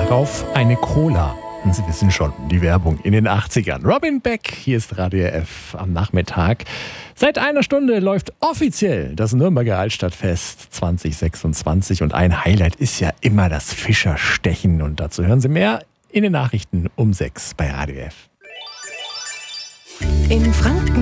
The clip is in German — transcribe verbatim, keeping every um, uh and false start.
drauf eine Cola. Und Sie wissen schon, die Werbung in den achtzigern. Robin Beck, hier ist Radio F am Nachmittag. Seit einer Stunde läuft offiziell das Nürnberger Altstadtfest zwanzig sechsundzwanzig und ein Highlight ist ja immer das Fischerstechen. Und dazu hören Sie mehr in den Nachrichten um sechs bei Radio F. In Franken